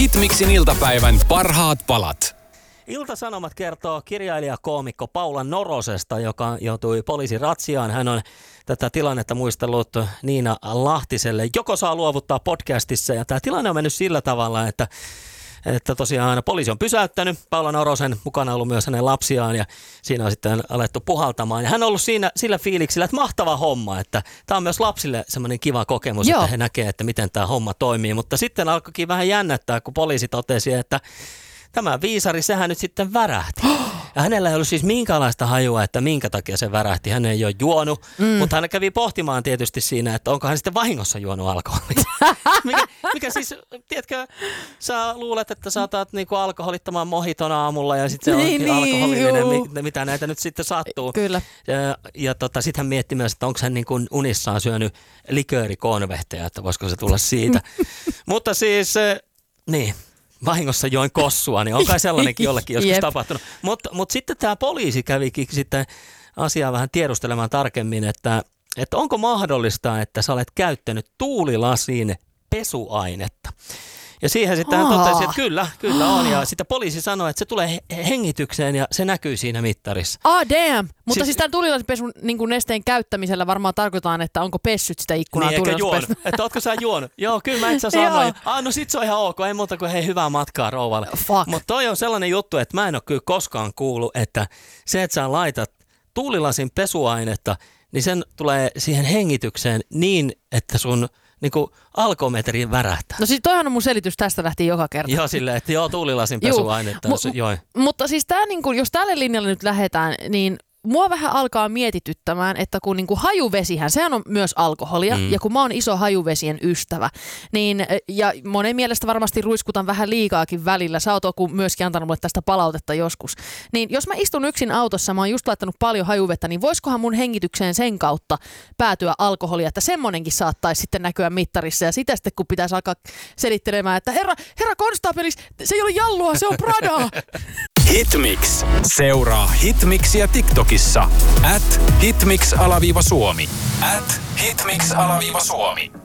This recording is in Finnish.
Hitmixin iltapäivän parhaat palat. Ilta-Sanomat kertoo kirjailija-koomikko Paula Norosesta, joka joutui poliisin ratsiaan. Hän on tätä tilannetta muistellut Niina Lahtiselle, joko saa luovuttaa podcastissa. Ja tämä tilanne on mennyt sillä tavalla, että tosiaan poliisi on pysäyttänyt Paula Norosen, mukana ollut myös hänen lapsiaan ja siinä on sitten alettu puhaltamaan. Ja hän on ollut siinä sillä fiiliksillä, että mahtava homma, että tämä on myös lapsille semmoinen kiva kokemus, että he näkee, että miten tämä homma toimii. Mutta sitten alkoikin vähän jännättää, kun poliisi totesi, että tämä viisari, sehän nyt sitten värähti. Ja hänellä ei ollut siis minkäänlaista hajua, että minkä takia se värähti. Hän ei ole juonut, mutta hän kävi pohtimaan tietysti siinä, että onko hän sitten vahingossa juonut alkoholia. mikä siis, tiedätkö, sä luulet, että saatat niinku alkoholittomaan mohiton aamulla ja sitten se onkin alkoholillinen, mitä näitä nyt sitten sattuu. Kyllä. Ja sitten hän mietti myös, että onko hän niin kuin unissaan syönyt liköörikonvehteja, että voisiko se tulla siitä. Mutta siis, niin. Vahingossa join kossua, niin on kai sellainenkin jollekin joskus tapahtunut. Mutta sitten tämä poliisi kävikin sitten asiaa vähän tiedustelemaan tarkemmin, että onko mahdollista, että sä olet käyttänyt tuulilasiin pesuainetta. Ja siihen sitten hän totesi, että kyllä on. Ja sitten poliisi sanoi, että se tulee hengitykseen ja se näkyy siinä mittarissa. Damn! Mutta siis tämän tuulilasinpesun niin nesteen käyttämisellä varmaan tarkoitaan, että onko pessyt sitä ikkunaa. Niin, eikä juonut. Että ootko sä juonut? Joo, kyllä mä itse asiassa sanoin. No sit se on ihan ok. Ei muuta kuin hei, hyvää matkaa rouvalle. Mutta toi on sellainen juttu, että mä en ole kyllä koskaan kuullut, että se, että sä laitat tuulilasin pesuainetta, niin sen tulee siihen hengitykseen niin, että sun niinku alkometriin värähtää. No siis toihan on mun selitys, tästä lähti joka kerta. Joo, silleen, että tuulilasin pesuainetta. Mutta siis tää niinku, jos tälle linjalle nyt lähdetään, niin mua vähän alkaa mietityttämään, että kun niinku hajuvesihän, sehän on myös alkoholia, ja kun mä oon iso hajuvesien ystävä, niin, ja monen mielestä varmasti ruiskutan vähän liikaakin välillä, sä oot myöskin antanut mulle tästä palautetta joskus, niin jos mä istun yksin autossa, mä oon just laittanut paljon hajuvettä, niin voisikohan mun hengitykseen sen kautta päätyä alkoholia, että semmonenkin saattaisi sitten näkyä mittarissa, ja sitä sitten kun pitäisi alkaa selittelemään, että herra konstaapelis, se ei ole jallua, se on Pradaa. Hitmix. Seuraa Hitmixia TikTokissa @hitmix_Suomi. @hitmix_Suomi.